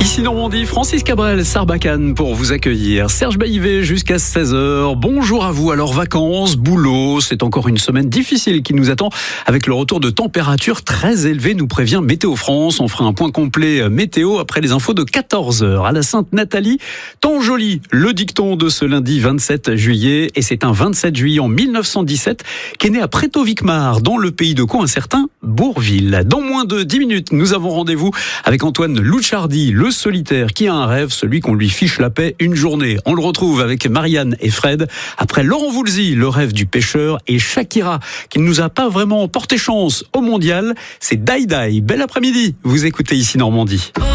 Ici Normandie, Francis Cabrel, Sarbacane pour vous accueillir. Serge Baillivet jusqu'à 16h. Bonjour à vous. Alors vacances, boulot, c'est encore une semaine difficile qui nous attend avec le retour de températures très élevées, nous prévient Météo France. On fera un point complet météo après les infos de 14h. À la Sainte-Nathalie, temps joli, le dicton de ce lundi 27 juillet. Et c'est un 27 juillet en 1917 qu'est né à Prétovicmar, dans le pays de Caux, un certain Bourvil. Dans moins de 10 minutes, nous avons rendez-vous avec Antoine Louchardy, le solitaire qui a un rêve, celui qu'on lui fiche la paix une journée. On le retrouve avec Marianne et Fred. Après Laurent Voulzy, le rêve du pêcheur, et Shakira, qui ne nous a pas vraiment porté chance au mondial, c'est Die Die. Bel après-midi, vous écoutez ici Normandie.